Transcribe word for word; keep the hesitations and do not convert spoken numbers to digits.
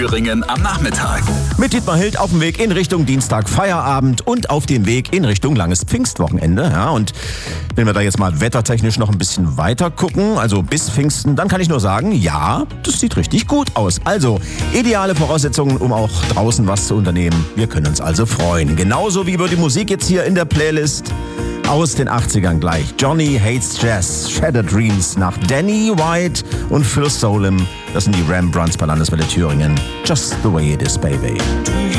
Thüringen am Nachmittag. Mit Dietmar Hild auf dem Weg in Richtung Dienstag Feierabend und auf dem Weg in Richtung langes Pfingstwochenende. Ja, und wenn wir da jetzt mal wettertechnisch noch ein bisschen weiter gucken, also bis Pfingsten, dann kann ich nur sagen, ja, das sieht richtig gut aus. Also ideale Voraussetzungen, um auch draußen was zu unternehmen. Wir können uns also freuen. Genauso wie über die Musik jetzt hier in der Playlist aus den achtzigern gleich. Johnny Hates Jazz, Shattered Dreams nach Danny White und Phil Solem. Das sind die Rembrandts bei Landeswelle Thüringen. Just the way it is, baby.